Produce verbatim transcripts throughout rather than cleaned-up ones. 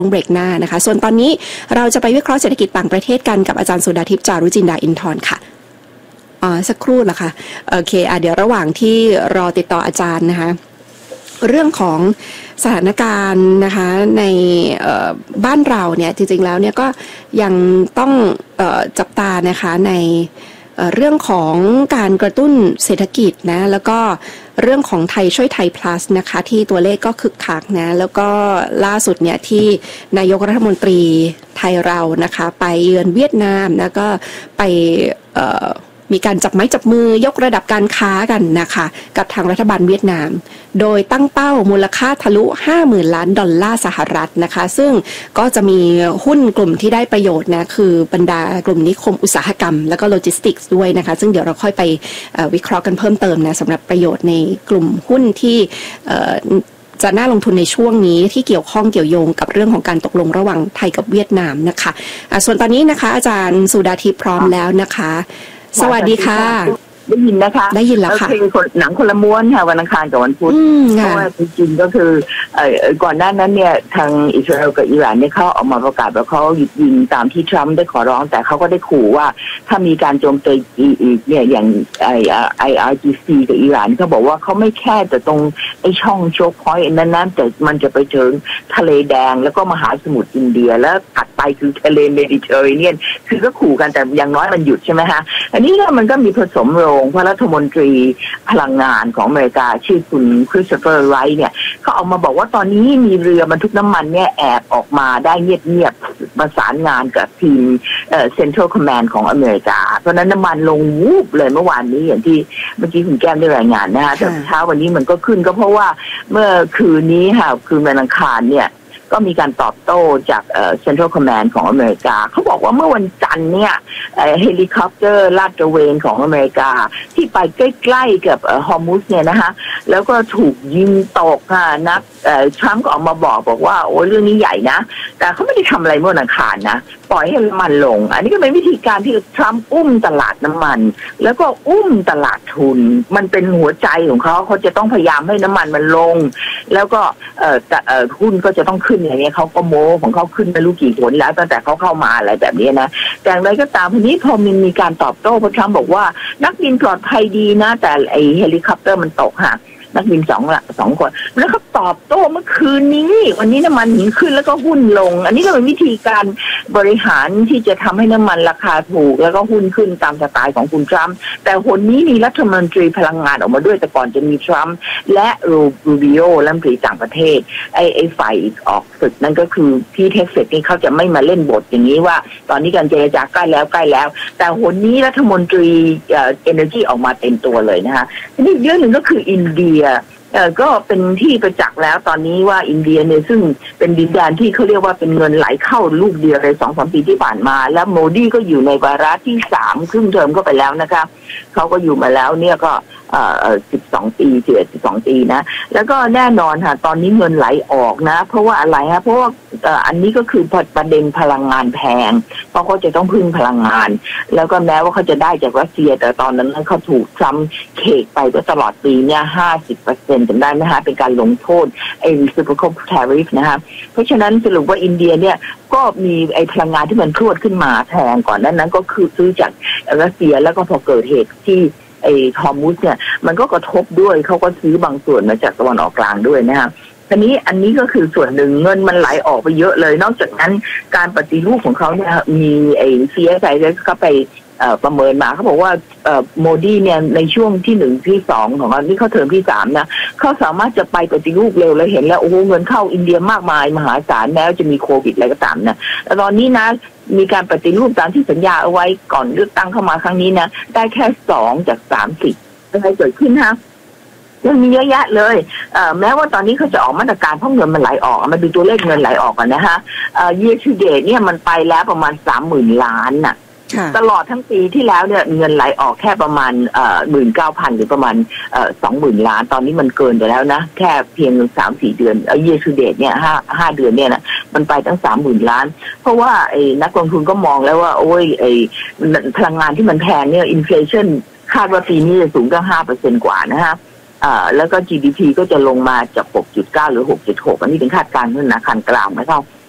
เบรกหน้านะคะส่วนตอนนี้เราจะไปวิเคราะห์เศรษฐกิจต่างประเทศกันกับอาจารย์สุดาทิพย์จารุจินดาอินทร์ค่ะอ่าสักครู่ละค่ะโอเคอ่ะเดี๋ยวระหว่างที่รอติดต่ออาจารย์นะคะเรื่องของสถานการณ์นะคะในบ้านเราเนี่ยจริงๆแล้วเนี่ยก็ยังต้องจับตานะคะในเรื่องของการกระตุ้นเศรษฐกิจนะแล้วก็เรื่องของไทยช่วยไทย plus นะคะที่ตัวเลขก็คึกคักนะแล้วก็ล่าสุดเนี่ยที่นายกรัฐมนตรีไทยเรานะคะไปเยือนเวียดนามแล้วก็ไปมีการจับไม้จับมือยกระดับการค้ากันนะคะกับทางรัฐบาลเวียดนามโดยตั้งเป้ามูลค่าทะลุ ห้าหมื่น ล้านดอลลาร์สหรัฐนะคะซึ่งก็จะมีหุ้นกลุ่มที่ได้ประโยชน์นะคือบรรดากลุ่มนิคมอุตสาหกรรมแล้วก็โลจิสติกส์ด้วยนะคะซึ่งเดี๋ยวเราค่อยไปวิเคราะห์กันเพิ่มเติมนะสำหรับประโยชน์ในกลุ่มหุ้นที่จะน่าลงทุนในช่วงนี้ที่เกี่ยวข้องเกี่ยวโยงกับเรื่องของการตกลงระหว่างไทยกับเวียดนามนะคะะส่วนตอนนี้นะคะอาจารย์สุดาทิพย์พร้อมแล้วนะคะสวัสดีค่ะได้ยินนะคะได้ยินแล้วค่ะคือหนังคนละม้วนค่ะวันอังคารกับวันพุธเพราะว่าจริงๆก็คือก่อนหน้านั้นเนี่ยทางอิสราเอลกับอิหร่านเนี่ยเขาออกมาประกาศว่าเขาหยุดยิงตามที่ทรัมป์ได้ขอร้องแต่เขาก็ได้ขู่ว่าถ้ามีการโจมตีอีกเนี่ยอย่างไอไออาร์จีซีกับอิหร่านเขาบอกว่าเขาไม่แค่แต่ตรงไอช่องโชคพอยต์นั้นนั้นแต่มันจะไปถึงทะเลแดงแล้วก็มหาสมุทรอินเดียแล้วถัดไปคือทะเลเมดิเตอร์เรเนียนคือก็ขู่กันแต่อย่างน้อยมันหยุดใช่ไหมคะอันนี้ก็มันก็มีผสมโรงพระรัฐมนตรีพลังงานของอเมริกาชื่อคุณคริสโตเฟอร์ไรท์เนี่ยเขาออกมาบอกว่าตอนนี้มีเรือบรรทุกน้ำมันเนี่ยแอบออกมาได้เงียบๆประสานงานกับทีมเอ่อ Central Command ของอเมริกาเพราะนั้นน้ำมันลงวูบเลยเมื่อวานนี้อย่างที่เมื่อกี้คุณแก้มได้รายงานนะคะแต่เช้าวันนี้มันก็ขึ้นก็เพราะว่าเมื่อคืนนี้ค่ะคืนวันอังคารเนี่ยก็มีการตอบโต้จากเอ่อ Central Command ของอเมริกาเขาบอกว่าเมื่อวันจันทร์เนี่ยเฮลิคอปเตอร์ลาดตระเวนของอเมริกาที่ไปใกล้ๆกับฮอร์มุสเนี่ยนะคะแล้วก็ถูกยิงตกค่ะนักทรัมป์ก็ออกมาบอกบอกว่าโอ้เรื่องนี้ใหญ่นะแต่เขาไม่ได้ทำอะไรเมื่อวันอังคารนะปล่อยให้น้ำมันลงอันนี้ก็เป็นวิธีการที่ทรัมป์อุ้มตลาดน้ำมันแล้วก็อุ้มตลาดทุนมันเป็นหัวใจของเขาเขาจะต้องพยายามให้น้ำมันมันลงแล้วก็เอ่อเอ่อหุ้นก็จะต้องขึ้นอย่างเงี้ยเขาก็โม้ของเขาขึ้นไม่รู้กี่ผลแล้วตั้งแต่เขาเข้ามาอะไรแบบนี้นะแต่อย่างไรก็ตามทีนี้พอมันมีการตอบโต้เพราะทรัมป์บอกว่านักบินปลอดภัยดีนะแต่ไอเฮลิคอปเตอร์มันตกค่ะนักบินสองละสองคนแล้วเขาตอบโต้เมื่อคืนนี้วันนี้น้ำมันหินขึ้นแล้วก็หุ้นลงอันนี้ก็เป็นวิธีการบริหารที่จะทำให้น้ำมันราคาถูกแล้วก็หุ้นขึ้นตามสไตล์ของคุณทรัมป์แต่คนนี้มีรัฐมนตรีพลังงานออกมาด้วยแต่ก่อนจะมีทรัมป์และรูบิโอรัฐมนตรีต่างประเทศไอ้ไอ้ฝ่ายออกศึกนั่นก็คือที่เท็กซัสนี่เขาจะไม่มาเล่นบทอย่างนี้ว่าตอนนี้การเจรจาใกล้แล้วใกล้แล้วแต่คนนี้รัฐมนตรีเอ่อ energy ออกมาเต็มตัวเลยนะคะทีนี้เรื่องหนึ่งก็คืออินเดียเอ่อก็เป็นที่ประจักษ์แล้วตอนนี้ว่าอินเดียเนี่ยซึ่งเป็นดินแดนที่เขาเรียกว่าเป็นเงินไหลเข้าลูกเดียวเลยสองสามปีที่ผ่านมาแล้วโมดีก็อยู่ในวาระที่สามครึ่งเทอมก็ไปแล้วนะคะเขาก็อยู่มาแล้วเนี่ยก็เอ่อสิบสองปีสิบเอ็ด สิบสองปีนะแล้วก็แน่นอนค่ะตอนนี้เงินไหลออกนะเพราะว่าอะไรฮะเพราะว่าเอ่ออันนี้ก็คือประเด็นพลังงานแพงเพราะเขาจะต้องพึ่งพลังงานแล้วก็แม้ว่าเขาจะได้จากรัสเซียแต่ตอนนั้นเขาถูกทรัมป์เคกไปก็ตลอดปีเนี่ย ห้าสิบเปอร์เซ็นต์ จำได้ไหมคะเป็นการลงโทษไอ้ reciprocal tariff นะคะเพราะฉะนั้นสรุปว่าอินเดียเนี่ยก็มีไอ้พลังงานที่มันพรวดขึ้นมาแพงก่อนนั้นนั้นก็คือซื้อจากรัสเซียแล้วก็พอเกิดเหตุที่ไอ้ฮอร์มุสเนี่ยมันก็กระทบด้วยเขาก็ซื้อบางส่วนมาจากตะวันออกกลางด้วยนะคะทีนี้อันนี้ก็คือส่วนหนึ่งเงินมันไหลออกไปเยอะเลยนอกจากนั้นการปฏิรูปของเขาเนี่ยมีไอ้ ซี เอส ไอ ก็ไปประเมินมาเขาบอกว่าโมดีเนี่ยในช่วงที่หนึ่งที่สองของเขาที่เขาเทอมที่สามนะเขาสามารถจะไปปฏิรูปเร็วแล้วเห็นแล้วโอ้โหเงินเข้าอินเดียมากมายมหาศาลแม้จะมีโควิดอะไรก็ตามนะแต่ตอนนี้นะมีการปฏิรูปตามที่สัญญาเอาไว้ก่อนเลือกตั้งเข้ามาครั้งนี้นะได้แค่สองจากสามสิบอะไรเกิดขึ้นฮะยังมีเยอะแยะเลยเอ่อแม้ว่าตอนนี้เขาจะออกมาตรการเพราะเงินมันไหลออกมาดูตัวเลขเงินไหลออกกันนะฮะเอ่อ year to date เนี่ยมันไปแล้วประมาณ สามหมื่น ล้านน่ะตลอดทั้งปีที่แล้วเนี่ยเงินไหลออกแค่ประมาณเอ่อ หนึ่งหมื่นเก้าพัน หรือประมาณเอ่อ สองหมื่น ล้านตอนนี้มันเกินไปแล้วนะแค่เพียง สามสี่ เดือนเอ่อ year to date เนี่ยห้า ห้าเดือนเนี่ยนะมันไปตั้ง สามหมื่น ล้านเพราะว่าไอ้นักลงทุนก็มองแล้วว่าโอ้ยไอ้พลังงานที่มันแพงเนี่ย inflation คาดว่าปีนี้จะสูงตั้ง ห้าเปอร์เซ็นต์ กว่านะฮะอ่าแล้วก็ จี ดี พี ก็จะลงมาจาก หกจุดเก้า หรือ หกจุดหก อันนี้เป็นคาดการณ์ของธนาคารกลางนะครับ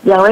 ยังไม่